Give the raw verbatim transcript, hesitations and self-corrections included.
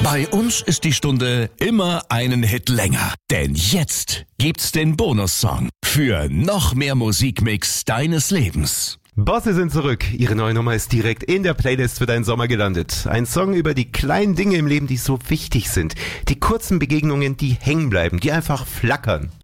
Bei uns ist die Stunde immer einen Hit länger. Denn jetzt gibt's den Bonussong für noch mehr Musikmix deines Lebens. Bosse sind zurück. Ihre neue Nummer ist direkt in der Playlist für deinen Sommer gelandet. Ein Song über die kleinen Dinge im Leben, die so wichtig sind. Die kurzen Begegnungen, die hängen bleiben, die einfach flackern.